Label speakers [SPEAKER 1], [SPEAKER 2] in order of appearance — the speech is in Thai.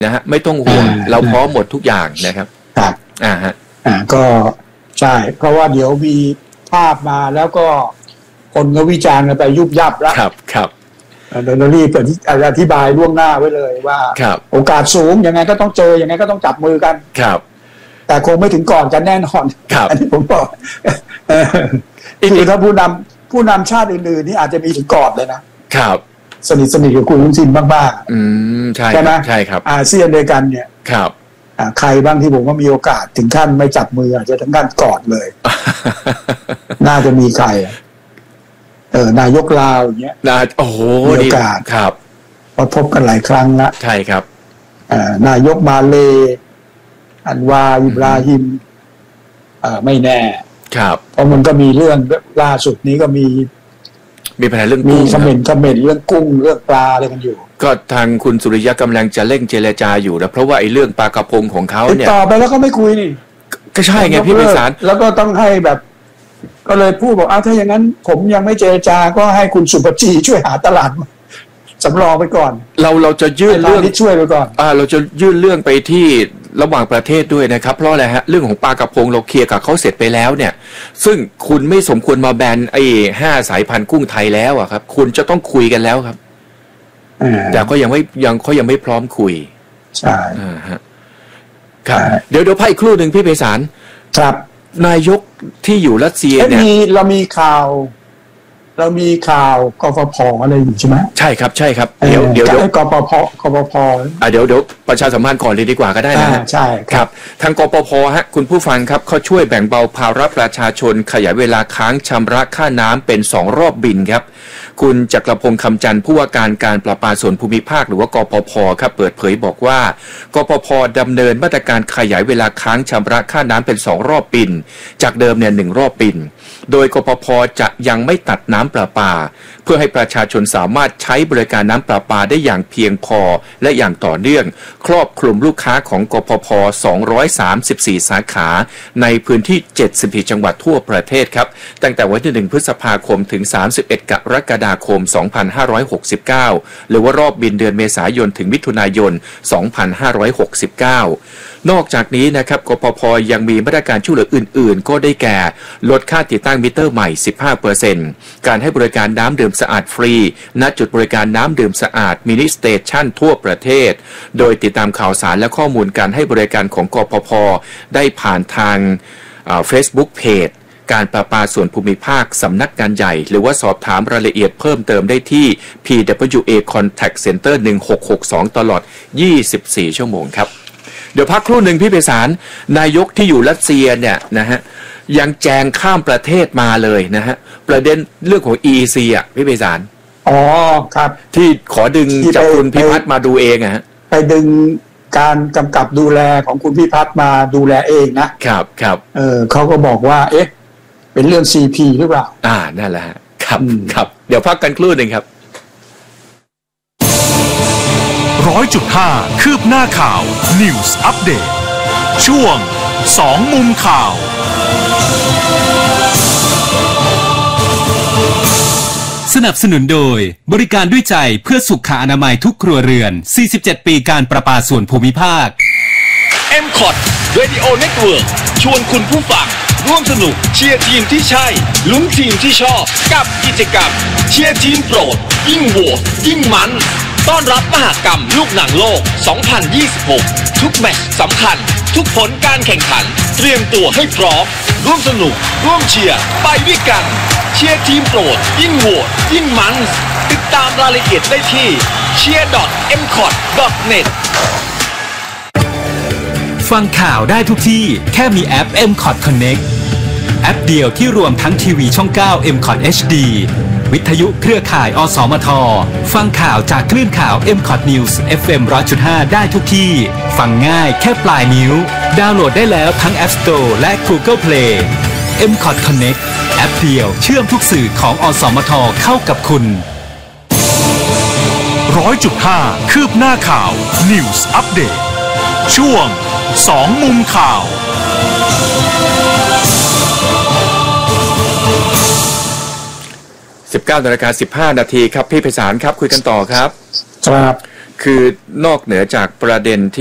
[SPEAKER 1] นะฮะไม่ต้องห่วงเราพร้อมหมดทุกอย่างนะครับ
[SPEAKER 2] ครับ
[SPEAKER 1] ฮะ
[SPEAKER 2] ก็ใช่เพราะว่าเดี๋ยวมีภาพมาแล้วก็คนก็วิจารณ์กันไปยุบยับแล้ว
[SPEAKER 1] ครับ
[SPEAKER 2] เรารีบอธิบายล่วงหน้าไว้เลยว่าโอกาสสูงยังไงก็ต้องเจอยังไงก็ต้องจับมือกัน
[SPEAKER 1] ครับ
[SPEAKER 2] แต่คงไม่ถึงก่อนกันแน่นอนอันนี้ผมบอกคือถ้าผู้นำชาติอื่นๆนี่อาจจะมีถึงก่อนเลยนะครับสนิทกับคุณลุงซินมาก
[SPEAKER 1] ๆใช่
[SPEAKER 2] ไหม
[SPEAKER 1] ใช่ครับ
[SPEAKER 2] อาเซียนด้วยกันเนี่ย
[SPEAKER 1] ครับ
[SPEAKER 2] ใครบ้างที่ผมว่ามีโอกาสถึงขั้นไม่จับมืออาจจะถึงขั้นกอดเลย น่าจะมีใครนายกลาวอย่างเงี้ย
[SPEAKER 1] โอ้โห
[SPEAKER 2] มีโอกาส
[SPEAKER 1] ครับ
[SPEAKER 2] พบกันหลายครั้งละ
[SPEAKER 1] ใช่ครับ
[SPEAKER 2] นายกมาเลอันวาอิบราฮิมไม่แน่
[SPEAKER 1] ครับ
[SPEAKER 2] เพราะมันก็มีเรื่องล่าสุดนี้ก็มี
[SPEAKER 1] ปัญหาเรื่อง
[SPEAKER 2] มีคอมเมนต์เรื่องกุ้งเรื่องปลาอะไรกันอยู่
[SPEAKER 1] ก็ทางคุณสุริยะกำลังจะเร่งเจรจาอยู่นะเพราะว่าไอ้เรื่องปลากระพงของเขาเนี่ย
[SPEAKER 2] ต่อไปแล้วก็ไม่คุยนี่
[SPEAKER 1] ก็ใช่ไงพี่ไพศาล
[SPEAKER 2] แล้วก็ต้องให้แบบก็เลยพูดบอกถ้าอย่างนั้นผมยังไม่เจรจาก็ให้คุณสุปจีช่วยหาตลาดสำรองไปก่อน
[SPEAKER 1] เราจะยื่นเรื่อง
[SPEAKER 2] ช่วยไปก่อน
[SPEAKER 1] เราจะยื่นเรื่องไปที่ระหว่างประเทศด้วยนะครับเพราะอะไรฮะเรื่องของปลากระพงเราเคลียร์กับเขาเสร็จไปแล้วเนี่ยซึ่งคุณไม่สมควรมาแบนไอ้5 สายพันธุ์กุ้งไทยแล้วอะครับคุณจะต้องคุยกันแล้วครับแต่ก็ยังไม่พร้อมคุย
[SPEAKER 2] ใช่
[SPEAKER 1] ครับเดี๋ยวพักอีกครู่หนึ่งพี่ไพศาล
[SPEAKER 2] ครับ
[SPEAKER 1] นายกที่อยู่รัสเซียเนี่ย
[SPEAKER 2] เรามีข่าวกฟผ.อะไรอยู่ใช่ไหม
[SPEAKER 1] ใช่ครับเดี๋ยว
[SPEAKER 2] กฟผ.
[SPEAKER 1] เดี๋ยวประชาสัมพันธ์ก่อนเลยดีกว่าก็ได้นะ
[SPEAKER 2] ใช่
[SPEAKER 1] ครับทางกฟผ.ฮะคุณผู้ฟังครับเขาช่วยแบ่งเบาภาระประชาชนขยายเวลาค้างชำระค่าน้ำเป็น2 รอบบินครับคุณจักรพงษ์คำจันทร์ผู้ว่าการประปาส่วนภูมิภาคหรือว่ากฟผ.ครับเปิดเผยบอกว่ากฟผ.ดำเนินมาตรการขยายเวลาค้างชำระค่าน้ำเป็น2 รอบบินจากเดิมเนี่ย1 รอบบินโดยกฟผ.จะยังไม่ตัดน้ำประปาเพื่อให้ประชาชนสามารถใช้บริการน้ำประปาได้อย่างเพียงพอและอย่างต่อเนื่องครอบคลุมลูกค้าของกฟผ. 234 สาขาในพื้นที่74จังหวัดทั่วประเทศครับตั้งแต่วันที่1 พฤษภาคมถึง31 กรกฎาคม 2569หรือว่ารอบบินเดือนเมษายนถึงมิถุนายน 2569นอกจากนี้นะครับกฟผ.ยังมีมาตรการช่วยเหลืออื่นๆก็ได้แก่ลดค่าติดตั้งมิเตอร์ใหม่ 15% การให้บริการน้ำดื่มสะอาดฟรีณจุดบริการน้ำดื่มสะอาดมินิสเตชันทั่วประเทศโดยติดตามข่าวสารและข้อมูลการให้บริการของกฟผ.ได้ผ่านทางFacebook Page การประปาส่วนภูมิภาคสำนักงานใหญ่หรือว่าสอบถามรายละเอียดเพิ่มเติมได้ที่ PWA Contact Center 1662ตลอด24ชั่วโมงครับเดี๋ยวพักครู่หนึ่งพี่ไพศาลนายกที่อยู่รัสเซียเนี่ยนะฮะยังแจงข้ามประเทศมาเลยนะฮะประเด็นเรื่องของ EEC อ่ะพี่ไพศาล
[SPEAKER 2] ครับ
[SPEAKER 1] ที่ขอดึงจากคุณพิพัฒน์มาดูเองฮะ
[SPEAKER 2] ไปดึงการกำกับดูแลของคุณพิพัฒน์มาดูแลเองนะครับเขาก็บอกว่าเป็นเรื่อง CP หรือเปล่า
[SPEAKER 1] นั่นแหละครับเดี๋ยวพักกันครู่หนึ่งครับ
[SPEAKER 3] 100.5 คืบหน้าข่าว News Update ช่วง2 มุมข่าวสนับสนุนโดยบริการด้วยใจเพื่อสุขอนามัยทุกครัวเรือน47 ปีการประปาส่วนภูมิภาค
[SPEAKER 4] MCOT Radio Network ชวนคุณผู้ฟังร่วมสนุกเชียร์ทีมที่ใช่ลุ้นทีมที่ชอบกับกิจกรรมเชียร์ทีมโปรดยิ่งโหวตยิ่งมันต้อนรับมหกรรมลูกหนังโลก 2026 ทุกแมตช์สำคัญทุกผลการแข่งขันเตรียมตัวให้พร้อมร่วมสนุกร่วมเชียร์ไปด้วยกันเชียร์ทีมโปรดยิ่งโหวตยิ่งมันติดตามรายละเอียดได้ที่ cheer.mcot.net
[SPEAKER 3] ฟังข่าวได้ทุกที่แค่มีแอป MCOT Connect แอปเดียวที่รวมทั้งทีวีช่อง 9 MCOT HD วิทยุเครือข่ายอสมทฟังข่าวจากคลื่นข่าว MCOT News FM 100.5 ได้ทุกที่ฟังง่ายแค่ปลายนิ้วดาวน์โหลดได้แล้วทั้ง App Store และ Google Play MCOT Connect แอปเดียวเชื่อมทุกสื่อของอสมทเข้ากับคุณ 100.5 คืบหน้าข่าว News Update ช่วง2 มุมข่าว
[SPEAKER 1] 19:15 น.ครับพี่ไพศาลครับคุยกันต่อครับคือนอกเหนือจากประเด็น